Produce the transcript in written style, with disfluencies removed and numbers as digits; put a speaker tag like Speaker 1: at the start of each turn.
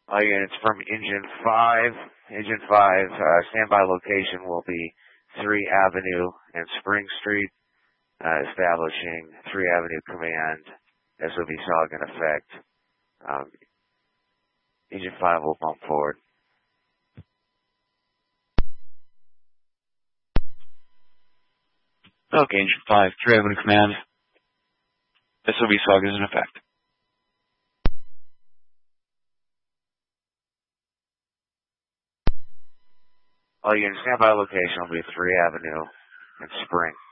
Speaker 1: All units from Engine 5. Engine 5, standby location will be 3 Avenue and Spring Street, establishing 3 Avenue command. SOV SOG in effect. Engine 5 will bump forward.
Speaker 2: Okay, Engine 5, 3 Avenue command. SOV SOG is in effect.
Speaker 1: All units, standby location will be 3 Avenue and Spring.